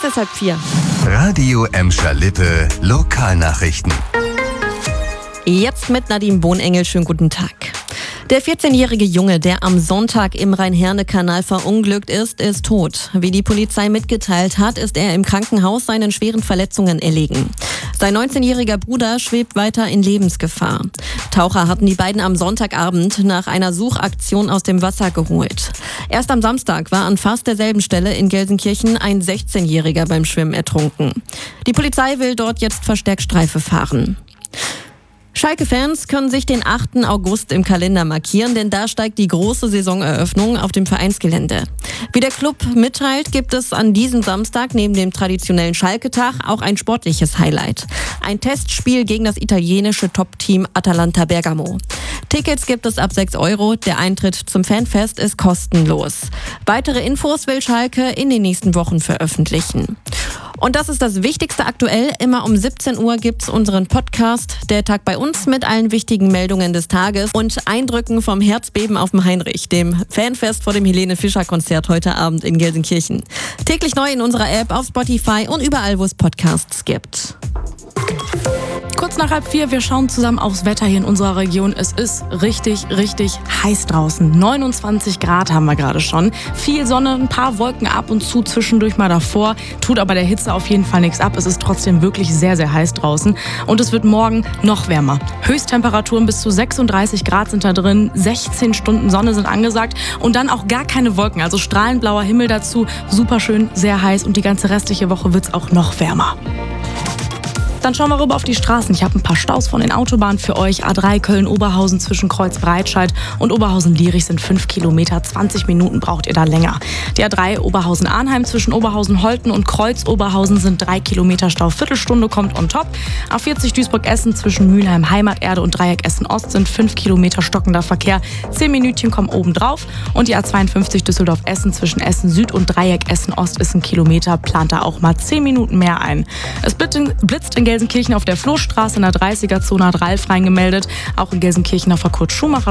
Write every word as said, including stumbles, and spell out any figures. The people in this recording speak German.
ist halb vier. Radio Emscher Lippe Lokalnachrichten. Jetzt mit Nadine Bohnengel. Schönen guten Tag. Der vierzehnjährige Junge, der am Sonntag im Rhein-Herne-Kanal verunglückt ist, ist tot. Wie die Polizei mitgeteilt hat, ist er im Krankenhaus seinen schweren Verletzungen erlegen. Sein neunzehnjähriger Bruder schwebt weiter in Lebensgefahr. Taucher hatten die beiden am Sonntagabend nach einer Suchaktion aus dem Wasser geholt. Erst am Samstag war an fast derselben Stelle in Gelsenkirchen ein sechzehnjähriger beim Schwimmen ertrunken. Die Polizei will dort jetzt verstärkt Streife fahren. Schalke-Fans können sich den achten August im Kalender markieren, denn da steigt die große Saisoneröffnung auf dem Vereinsgelände. Wie der Club mitteilt, gibt es an diesem Samstag neben dem traditionellen Schalke-Tag auch ein sportliches Highlight. Ein Testspiel gegen das italienische Top-Team Atalanta Bergamo. Tickets gibt es ab sechs Euro, der Eintritt zum Fanfest ist kostenlos. Weitere Infos will Schalke in den nächsten Wochen veröffentlichen. Und das ist das Wichtigste aktuell. Immer um siebzehn Uhr gibt's unseren Podcast Der Tag bei uns mit allen wichtigen Meldungen des Tages und Eindrücken vom Herzbeben auf dem Heinrich, dem Fanfest vor dem Helene-Fischer-Konzert heute Abend in Gelsenkirchen. Täglich neu in unserer App, auf Spotify und überall, wo es Podcasts gibt. Kurz nach halb vier, wir schauen zusammen aufs Wetter hier in unserer Region. Es ist richtig, richtig heiß draußen. neunundzwanzig Grad haben wir gerade schon. Viel Sonne, ein paar Wolken ab und zu zwischendurch mal davor. Tut aber der Hitze auf jeden Fall nichts ab. Es ist trotzdem wirklich sehr, sehr heiß draußen. Und es wird morgen noch wärmer. Höchsttemperaturen bis zu sechsunddreißig Grad sind da drin. sechzehn Stunden Sonne sind angesagt. Und dann auch gar keine Wolken. Also strahlend blauer Himmel dazu. Super schön, sehr heiß. Und die ganze restliche Woche wird es auch noch wärmer. Dann schauen wir rüber auf die Straßen. Ich habe ein paar Staus von den Autobahnen für euch. A drei Köln-Oberhausen zwischen Kreuz-Breitscheid und Oberhausen-Lierich sind fünf Kilometer. zwanzig Minuten braucht ihr da länger. Die A drei Oberhausen-Arnheim zwischen Oberhausen-Holten und Kreuz-Oberhausen sind drei Kilometer Stau. Viertelstunde kommt on top. A vierzig Duisburg-Essen zwischen Mülheim-Heimaterde und Dreieck Essen-Ost sind fünf Kilometer stockender Verkehr. zehn Minütchen kommen oben drauf. Und die A zweiundfünfzig Düsseldorf-Essen zwischen Essen-Süd und Dreieck Essen-Ost ist ein Kilometer. Plant da auch mal zehn Minuten mehr ein. Es blitzt in Gelsenkirchen auf der Floßstraße in der dreißiger Zone hat Ralf reingemeldet. Auch in Gelsenkirchen auf der Kurt-Schumacher